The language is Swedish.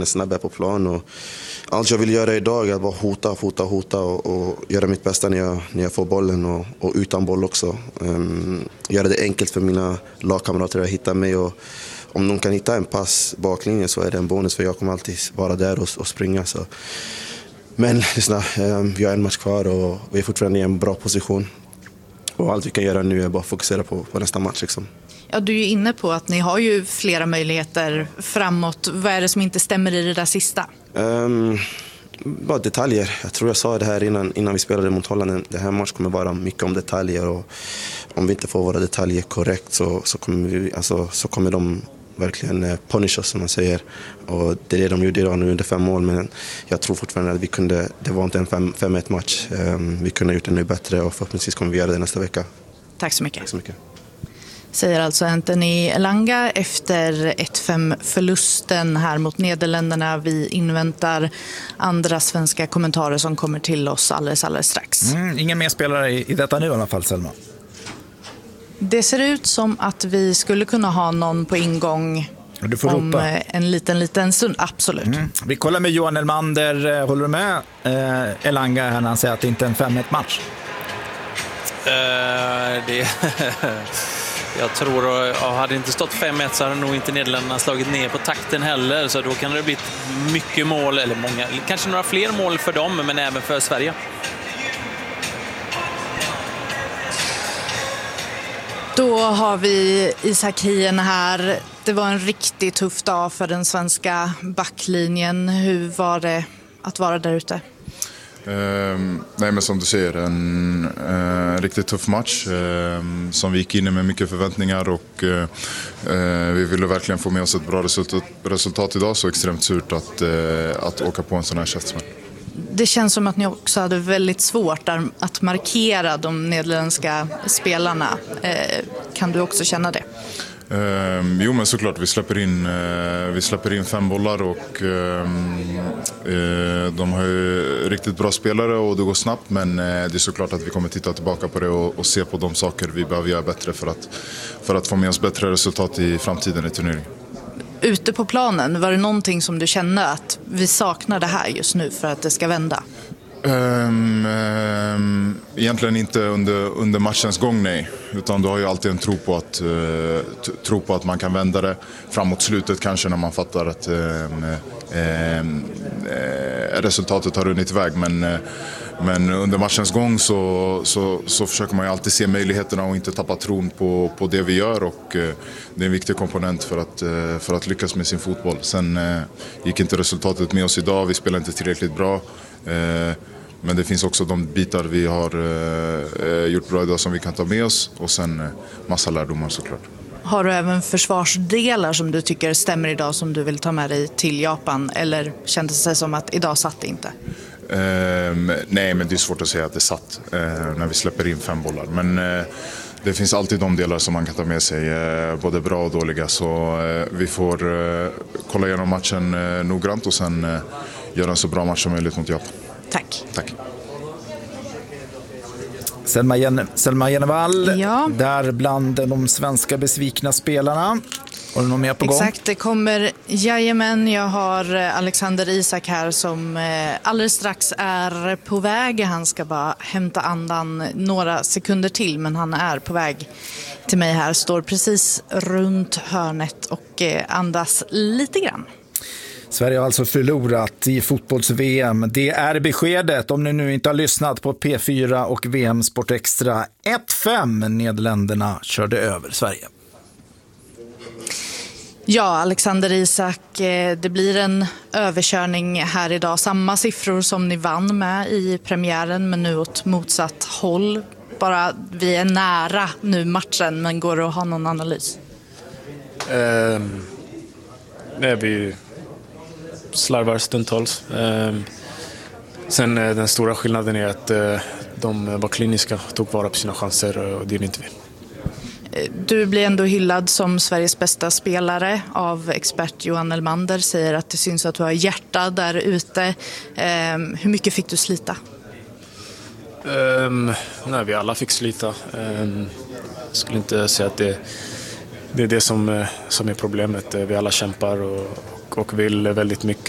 verkligen är snabb på plan. Och allt jag vill göra idag är att bara hota och göra mitt bästa när jag får bollen och utan boll också. Göra det enkelt för mina lagkamrater att hitta mig, och om någon kan hitta en pass baklinjen så är det en bonus, för jag kommer alltid vara där och springa. Så. Men lyssna, vi har en match kvar och vi är fortfarande i en bra position. Och allt vi kan göra nu är bara fokusera på nästa match. Liksom. Ja, du är ju inne på att ni har ju flera möjligheter framåt. Vad är det som inte stämmer i det där sista? Bara detaljer. Jag tror jag sa det här innan vi spelade mot Holland. Det här matchen kommer vara mycket om detaljer. Och om vi inte får våra detaljer korrekt så kommer de verkligen punish oss, som man säger. Och det är det de gjorde idag nu under 5 mål. Men jag tror fortfarande att det var inte en 5-1 match. Vi kunde ha gjort det nu bättre, och förhoppningsvis kommer vi göra det nästa vecka. Tack så mycket. Tack så mycket. Säger alltså Anthony Elanga efter 1-5-förlusten här mot Nederländerna. Vi inväntar andra svenska kommentarer som kommer till oss alldeles strax. Ingen mer spelare i detta nu i alla fall, Selma. Det ser ut som att vi skulle kunna ha någon på ingång om en liten stund. Absolut. Vi kollar med Johan Elmander. Håller du med Elanga här när han säger att det inte är en 5-1-match? Jag tror, hade det inte stått 5-1 så hade nog inte Nederländerna slagit ner på takten heller. Så då kan det bli mycket mål, eller många, kanske några fler mål för dem, men även för Sverige. Då har vi Isak Hien här. Det var en riktigt tuff dag för den svenska backlinjen. Hur var det att vara där ute? Nej, men som du säger, en riktigt tuff match som vi gick in med mycket förväntningar, och vi ville verkligen få med oss ett bra resultat idag, så extremt surt att åka på en sån här käftsmäll. Det känns som att ni också hade väldigt svårt att markera de nederländska spelarna. Kan du också känna det? Jo, men såklart, vi släpper in 5 bollar, och de har ju riktigt bra spelare och det går snabbt, men det är såklart att vi kommer titta tillbaka på det och se på de saker vi behöver göra bättre för att få med oss bättre resultat i framtiden i turneringen. Ute på planen, var det någonting som du kände att vi saknar det här just nu för att det ska vända? Egentligen inte under matchens gång, nej. Utan du har ju alltid en tro på att man kan vända det framåt slutet, kanske när man fattar att resultatet har runnit iväg. Men under matchens gång så försöker man ju alltid se möjligheterna och inte tappa tron på det vi gör, och det är en viktig komponent för att lyckas med sin fotboll. Sen gick inte resultatet med oss idag, vi spelade inte tillräckligt bra. Men det finns också de bitar vi har gjort bra idag som vi kan ta med oss, och sen massa lärdomar såklart. Har du även försvarsdelar som du tycker stämmer idag som du vill ta med dig till Japan, eller kändes det som att idag satt det inte? Nej, men det är svårt att säga att det satt när vi släpper in 5 bollar. Men det finns alltid de delar som man kan ta med sig, både bra och dåliga. Så vi får kolla igenom matchen noggrant och sen göra en så bra match som möjligt mot Japan. Tack. Selma Jenevall, där bland de svenska besvikna spelarna. Har du något mer på gång? Exakt, det kommer jajamän. Jag har Alexander Isak här som alldeles strax är på väg. Han ska bara hämta andan några sekunder till, men han är på väg till mig här. Står precis runt hörnet och andas lite grann. Sverige har alltså förlorat i fotbolls-VM. Det är beskedet om ni nu inte har lyssnat på P4 och VM Sport Extra. 1-5, Nederländerna körde över Sverige. Ja, Alexander Isak, det blir en överkörning här idag. Samma siffror som ni vann med i premiären, men nu åt motsatt håll. Bara vi är nära nu matchen, men går det att ha någon analys? Vi slarvar stundtals. Sen den stora skillnaden är att de var kliniska, tog vara på sina chanser, och det är inte vi. Du blir ändå hyllad som Sveriges bästa spelare av expert Johan Elmander. Säger att det syns att du har hjärta där ute. Hur mycket fick du slita? Nej, vi alla fick slita. Jag skulle inte säga att det är det som är problemet. Vi alla kämpar och vill väldigt mycket.